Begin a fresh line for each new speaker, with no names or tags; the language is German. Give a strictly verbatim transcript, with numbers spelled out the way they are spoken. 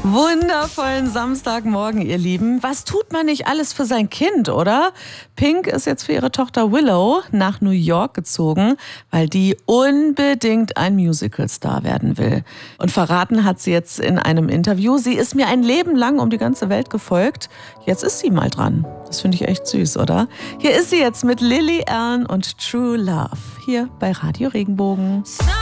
Wundervollen Samstagmorgen, ihr Lieben. Was tut man nicht alles für sein Kind, oder? Pink ist jetzt für ihre Tochter Willow nach New York gezogen, weil die unbedingt ein Musicalstar werden will. Und verraten hat sie jetzt in einem Interview, sie ist mir ein Leben lang um die ganze Welt gefolgt. Jetzt ist sie mal dran. Das finde ich echt süß, oder? Hier ist sie jetzt mit Lily Allen und True Love. Hier bei Radio Regenbogen.